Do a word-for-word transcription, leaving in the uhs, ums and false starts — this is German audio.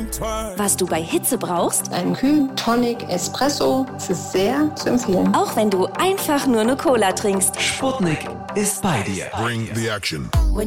Was du bei Hitze brauchst? Ein Kühn Tonic Espresso. Das ist sehr zu empfehlen. Auch wenn du einfach nur eine Cola trinkst. Sputnik ist bei dir. Bring the action.